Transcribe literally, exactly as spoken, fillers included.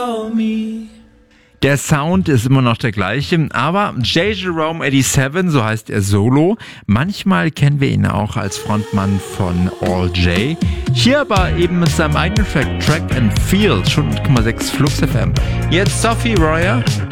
for me. Der Sound ist immer noch der gleiche, aber J. Jerome siebenundachtzig, so heißt er solo. Manchmal kennen wir ihn auch als Frontmann von All J. Hier aber eben mit seinem eigenen Track Track and Field, schon acht Komma sechs Flux F M. Jetzt Sophie Royer